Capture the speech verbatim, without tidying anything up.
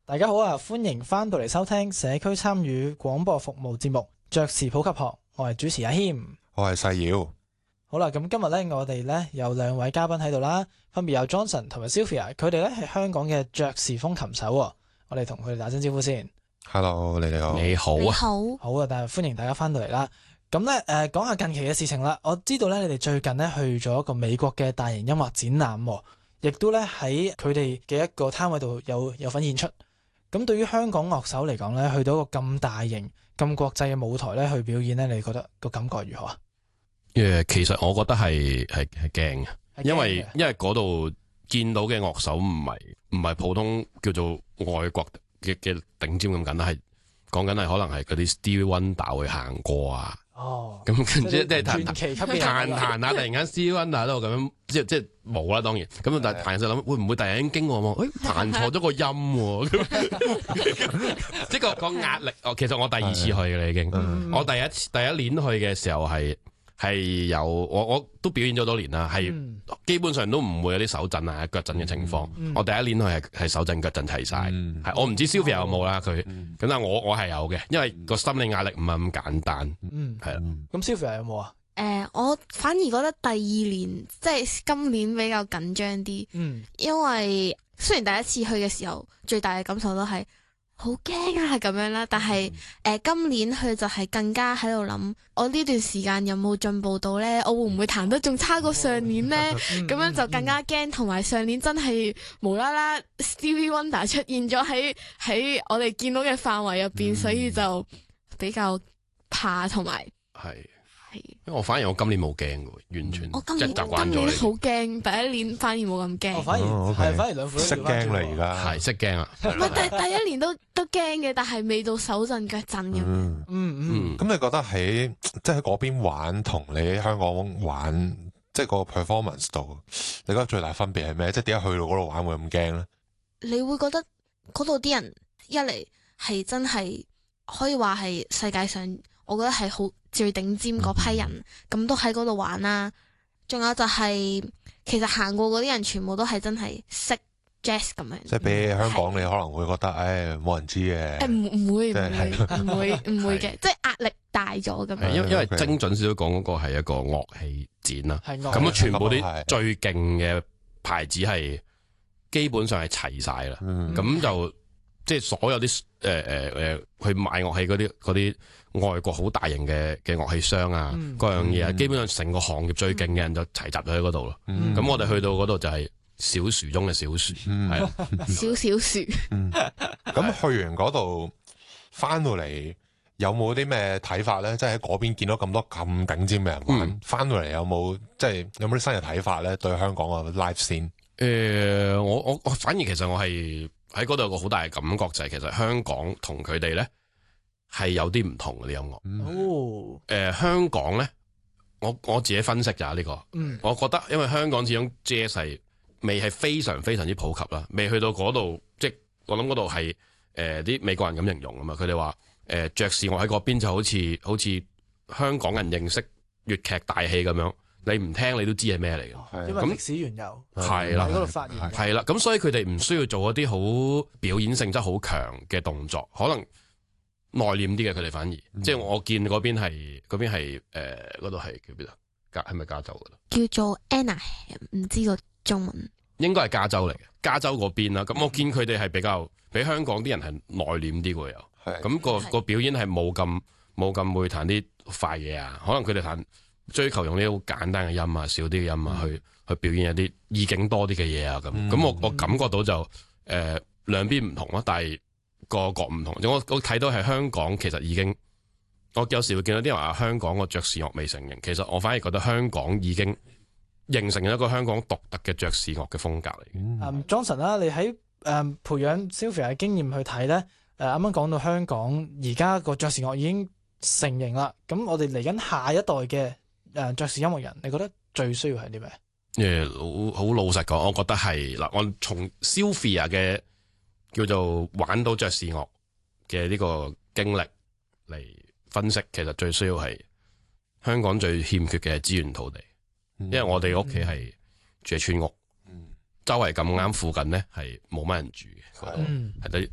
大家好啊，歡迎翻到嚟收聽社區參與廣播服務節目爵士普及學，我係主持阿謙， 我係細妖。 好啦，咁今日咧我哋咧有兩位嘉賓喺度啦，分別有 Johnson 同埋 Sylvia， 佢哋咧係香港嘅爵士風琴手，我哋同佢哋打聲招呼先。 Hello，你哋好。 你好啊， 好， 好啊，但係歡迎大家翻到嚟啦。咁咧誒，講下近期嘅事情啦。我知道咧你哋最近咧去咗一個美國嘅大型音樂展覽，亦都咧喺佢哋嘅一個攤位度有有份演出。咁對於香港樂手嚟講咧，去到一個咁大型、咁國際嘅舞台咧去表演咧，你覺得個感覺如何啊？ 誒，其實我覺得係係係驚嘅，因為係驚嘅因為嗰度見到嘅樂手唔係唔係普通叫做外國嘅嘅頂尖咁簡單，係講緊係可能係嗰啲 Stevie Wonder 會行過啊。 哦， 咁跟住即係彈傳奇級嘅彈彈下，突然間 Stevie Wonder 喺度咁樣，即係即係冇啦，當然。咁但係彈就諗，會唔會突然間經過我？誒，彈錯咗個音喎，即係個個壓力。哦，其實我第二次去嘅啦，已經。 嗯我第一次第一年去嘅時候係係有我我都表演咗多年啦，係嗯基本上都唔會有啲手震啊腳震嘅情況。 嗯我第一年去係係手震腳震齊晒， 嗯係我唔知 Sylvia 有冇啦佢。咁嗯但係我我係有嘅，因為個心理壓力唔係咁簡單， 嗯， 係啦。 咁 Sylvia 有冇啊？ 誒、我反而覺得第二年即係今年比較緊張啲， 嗯因為雖然第一次去嘅時候最大嘅感受都係好驚啊咁樣啦，但係誒、 嗯今年去就係更加喺度諗，我呢段時間有冇進步到呢？我會唔會彈得仲差過上年呢？ 嗯咁樣就更加驚，同埋上年真係無啦啦 Stevie Wonder 出現咗喺喺我哋見到嘅範圍入邊， 嗯所以就比較怕同埋係， 係。 因為我反而我今年冇驚嘅，完全即係我今年習慣咗今年好你， 驚，第一年反而冇咁哦， 驚。 反而哦，OK 係反而兩副都識調返轉驚啦而家。 係識驚啊。 唔係第第一年都都驚嘅，但係未到手震腳震咁。 嗯， 嗯嗯嗯， 咁你覺得喺即係喺嗰邊玩同你喺香港玩，即係個 performance 度，你覺得最大分別係咩？即係點解去到嗰度玩會咁驚咧？ 你會覺得嗰度啲人一嚟係真係可以話係世界上，我覺得係好最頂尖嗰批人，咁都喺嗰度玩啦。仲有就係、其實行過嗰啲人全部都係真係識 jazz 咁樣。 即係比起香港，你可能會覺得，唉，冇人知嘅。 誒唔唔會唔即係會唔會唔會嘅，即係壓力大咗咁樣。 係因為因為 OK 精準少少講嗰個係一個樂器展啦， 係咁啊全部啲咁係最勁嘅牌子係基本上係齊晒啦。 嗯咁就即係所有啲誒誒誒去賣樂器嗰啲嗰啲外國好大型嘅嘅樂器商啊， 嗯各樣嘢啊， 嗯基本上成個行業最勁嘅人就齊集咗喺嗰度咯。 嗯咁我哋去到嗰度就係小樹中嘅小樹， 嗯係啊， 少少樹。 嗯，咁去完嗰度翻到嚟有冇啲咩睇法咧？即係喺嗰邊見到咁多咁頂尖嘅人玩， 嗯翻到嚟有冇即係有冇啲新嘅睇法咧？對香港嘅 live scene， 誒，我我我反而其實我係喺嗰度有個好大嘅感覺就係其實香港同佢哋咧係有啲唔同嘅啲音樂。 嗯哦誒，香港咧，我我自己分析咋呢個。 嗯我覺得因為香港始終 jazz 係未係非常非常之普及啦，未去到嗰度，即係我諗嗰度係誒啲美國人咁形容啊嘛，佢哋話誒爵士樂喺嗰邊就好似好似香港人認識粵劇大戲咁樣，你唔聽你都知係咩嚟嘅，咁因為歷史緣由係啦喺嗰度發現係嘅。 係啦，咁所以佢哋唔需要做一啲好表演性質好強嘅動作，可能內斂啲嘅佢哋反而， 嗯即係我見嗰邊係嗰邊係誒嗰度係叫邊啊？加係咪加州噶啦？ 叫做 Anna，唔知個中文。 應該係加州嚟嘅，加州嗰邊啦。咁我見佢哋係比較比香港啲人係內斂啲喎，又係咁個係個表演係冇咁冇咁會彈啲快嘢啊。可能佢哋彈追求用啲好簡單嘅音啊，少啲嘅音啊，去去表演一啲意境多啲嘅嘢啊。咁咁、 嗯我我感覺到就誒、呃、兩邊唔同咯，但係個個唔同。我我睇到係香港其實已經，我有時會見到啲人話香港個爵士樂未成型，其實我反而覺得香港已經形成一個香港獨特嘅爵士樂嘅風格嚟嘅。 嗯嗯，Johnson 啦，你喺誒培養 Sylvia 嘅經驗去睇咧，誒啱啱講到香港而家個爵士樂已經成型啦，咁我哋嚟緊下一代嘅誒爵士音樂人，你覺得最需要係啲咩？ 誒，好好老實講，我覺得係嗱，我從 Sylvia 嘅叫做玩到爵士樂嘅呢個經歷嚟分析，其實最需要係香港最欠缺嘅資源土地，因為我哋屋企係住喺村屋， 嗯周圍咁啱附近咧係冇乜人住嘅，嗰度嗯係啲